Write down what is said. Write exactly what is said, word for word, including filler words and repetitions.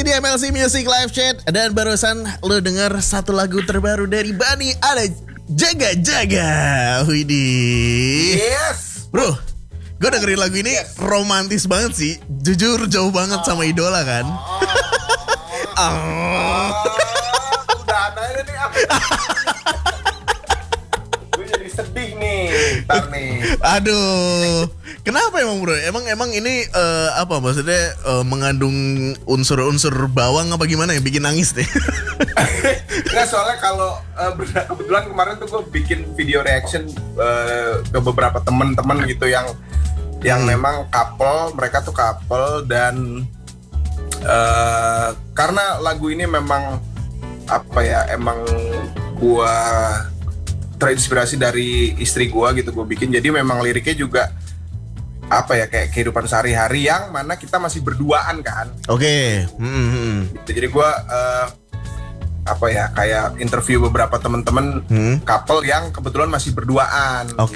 masih di M L C Music Live Chat. Dan barusan lo denger satu lagu terbaru dari Bani. Ada Jaga Jaga. Widih. Yes. Bro, gue dengerin lagu ini yes. romantis banget sih. Jujur jauh banget oh. sama idola kan. Oh. Oh. Udah ada ini apa? Gue jadi sedih nih. Ntar nih. Aduh. Kenapa emang bro? Emang emang ini uh, apa maksudnya uh, mengandung unsur-unsur bawang apa gimana yang bikin nangis deh? Nggak, soalnya kalau uh, kebetulan kemarin tuh gue bikin video reaction uh, ke beberapa temen-temen gitu yang yang hmm. memang couple, mereka tuh couple dan uh, karena lagu ini memang apa ya, emang gue terinspirasi dari istri gue gitu gue bikin, jadi memang liriknya juga apa ya, kayak kehidupan sehari-hari yang mana kita masih berduaan kan. Oke. Okay. Mm-hmm. Jadi gue uh, apa ya, kayak interview beberapa teman-teman hmm? couple yang kebetulan masih berduaan. Oke.